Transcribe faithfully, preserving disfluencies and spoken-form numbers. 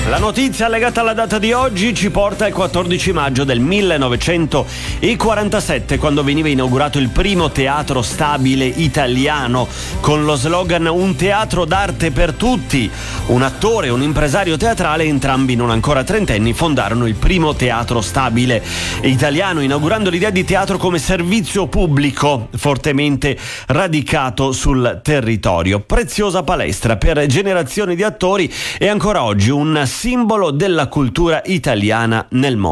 La notizia legata alla data di oggi ci porta al quattordici maggio del millenovecentoquarantasette, quando veniva inaugurato il primo teatro stabile italiano con lo slogan "Un teatro d'arte per tutti". Un attore e un impresario teatrale, entrambi non ancora trentenni, fondarono il primo teatro stabile italiano, inaugurando l'idea di teatro come servizio pubblico fortemente radicato sul territorio. Preziosa palestra per generazioni di attori e ancora oggi un simbolo della cultura italiana nel mondo.